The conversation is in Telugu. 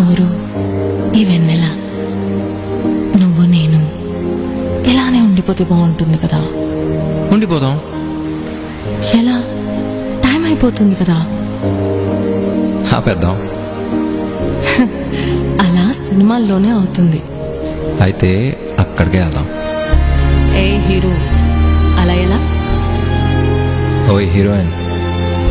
నోరు, ఈ వెన్నెల, నువ్వు నేను ఇలానే ఉండిపోతే బాగుంటుంది కదా. ఉండిపోదాం. ఎలా? టైం అయిపోతుంది కదా. ఆపేద్దాం. అలా సినిమాల్లోనే అవుతుంది. అయితే అక్కడికే వెళ్దాం. ఏ హీరో, అలా ఎలా? ఓయ్ హీరోయిన్,